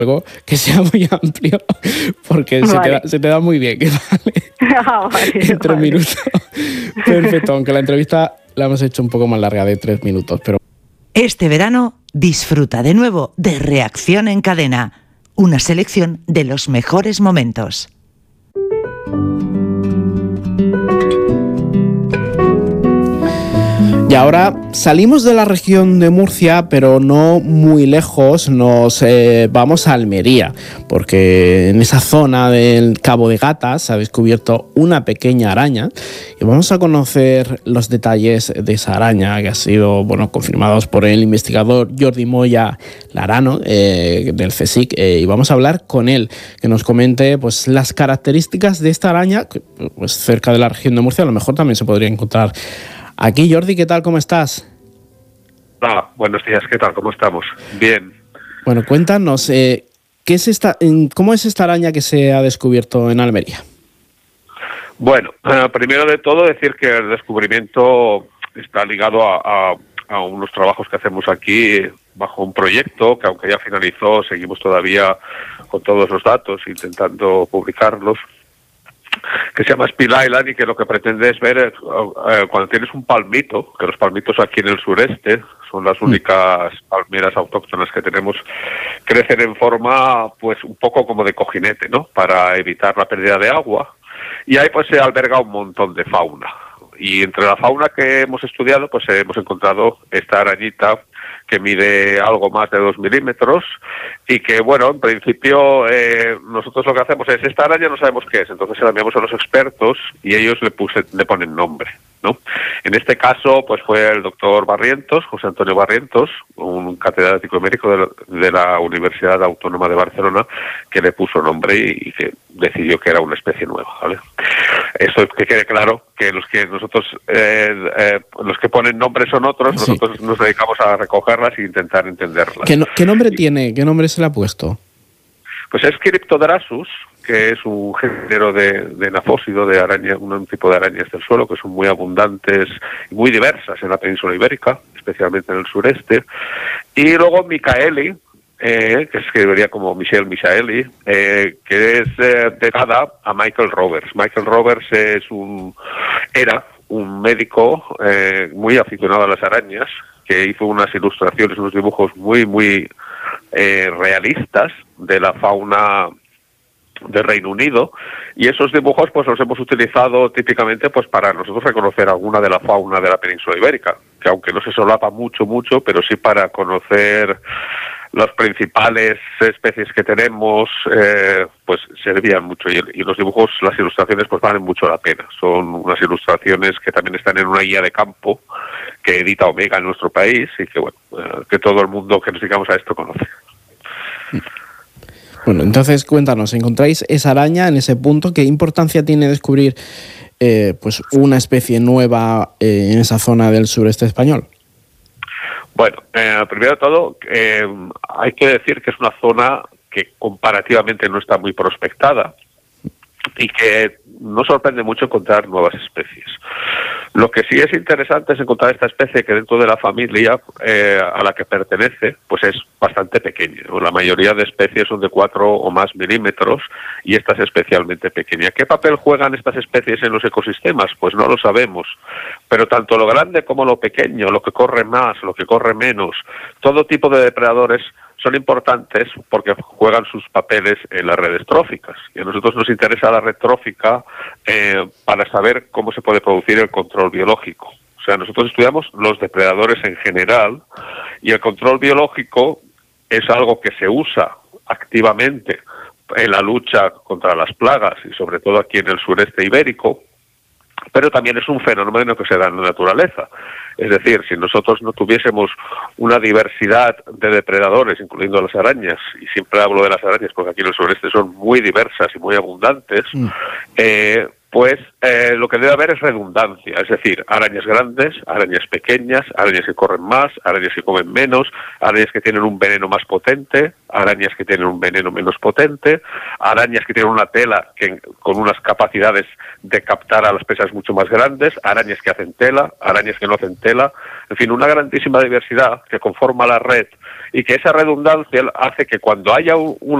algo que sea muy amplio, porque Vale. se te da muy bien, ¿vale? Vale, En 3 vale. minutos. Perfecto, aunque la entrevista la hemos hecho un poco más larga de 3 minutos, pero... Este verano disfruta de nuevo de Reacción en Cadena, una selección de los mejores momentos. Y ahora salimos de la región de Murcia, pero no muy lejos, nos vamos a Almería, porque en esa zona del Cabo de Gata se ha descubierto una pequeña araña y vamos a conocer los detalles de esa araña que ha sido confirmados por el investigador Jordi Moya Larano del CSIC, y vamos a hablar con él, que nos comente pues las características de esta araña, que pues cerca de la región de Murcia a lo mejor también se podría encontrar aquí. Jordi, ¿qué tal? ¿Cómo estás? Hola, buenos días, ¿qué tal? ¿Cómo estamos? Bien. Bueno, cuéntanos, ¿cómo es esta araña que se ha descubierto en Almería? Bueno, primero de todo decir que el descubrimiento está ligado a unos trabajos que hacemos aquí bajo un proyecto que, aunque ya finalizó, seguimos todavía con todos los datos intentando publicarlos, que se llama Spill Island, y que lo que pretende es ver cuando tienes un palmito, que los palmitos aquí en el sureste son las únicas palmeras autóctonas que tenemos, crecen en forma pues un poco como de cojinete, ¿no?, para evitar la pérdida de agua, y ahí pues se alberga un montón de fauna. Y entre la fauna que hemos estudiado, pues hemos encontrado esta arañita que mide algo más de 2 milímetros y que, bueno, en principio nosotros lo que hacemos es, esta araña no sabemos qué es, entonces se la enviamos a los expertos y ellos le ponen nombre, ¿no? En este caso, pues fue el doctor Barrientos, José Antonio Barrientos, un catedrático emérito de la Universidad Autónoma de Barcelona, que le puso nombre y que decidió que era una especie nueva, ¿vale? Esto que quede claro, que los que nosotros, los que ponen nombres son otros, Sí. nosotros nos dedicamos a recogerlas e intentar entenderlas. ¿Qué nombre tiene? ¿Qué nombre se le ha puesto? Pues es Cryptodrasus, que es un género de nafósido, de araña, un tipo de arañas del suelo, que son muy abundantes y muy diversas en la península ibérica, especialmente en el sureste. Y luego Michaeli, que se escribiría como Michaeli, que es dedicada a Michael Roberts. Michael Roberts era un médico muy aficionado a las arañas, que hizo unas ilustraciones, unos dibujos muy realistas de la fauna del Reino Unido, y esos dibujos pues los hemos utilizado típicamente pues para nosotros reconocer alguna de la fauna de la península ibérica, que aunque no se solapa mucho, pero sí para conocer las principales especies que tenemos, pues servían mucho, y los dibujos, las ilustraciones pues valen mucho la pena. Son unas ilustraciones que también están en una guía de campo que edita Omega en nuestro país y que, bueno, que todo el mundo que nos dedicamos a esto conoce. Bueno, entonces cuéntanos, ¿encontráis esa araña en ese punto? ¿Qué importancia tiene descubrir pues una especie nueva en esa zona del sureste español? Bueno, primero de todo, hay que decir que es una zona que comparativamente no está muy prospectada y que no sorprende mucho encontrar nuevas especies. Lo que sí es interesante es encontrar esta especie que dentro de la familia a la que pertenece, pues es bastante pequeña. La mayoría de especies son de 4 o más milímetros y esta es especialmente pequeña. ¿Qué papel juegan estas especies en los ecosistemas? Pues no lo sabemos. Pero tanto lo grande como lo pequeño, lo que corre más, lo que corre menos, todo tipo de depredadores son importantes porque juegan sus papeles en las redes tróficas. Y a nosotros nos interesa la red trófica para saber cómo se puede producir el control biológico. O sea, nosotros estudiamos los depredadores en general y el control biológico es algo que se usa activamente en la lucha contra las plagas y sobre todo aquí en el sureste ibérico, pero también es un fenómeno que se da en la naturaleza. Es decir, si nosotros no tuviésemos una diversidad de depredadores, incluyendo las arañas, y siempre hablo de las arañas porque aquí en el sureste son muy diversas y muy abundantes, pues lo que debe haber es redundancia, es decir, arañas grandes, arañas pequeñas, arañas que corren más, arañas que comen menos, arañas que tienen un veneno más potente, arañas que tienen un veneno menos potente, arañas que tienen una tela con unas capacidades de captar a las presas mucho más grandes, arañas que hacen tela, arañas que no hacen tela, en fin, una grandísima diversidad que conforma la red, y que esa redundancia hace que cuando haya una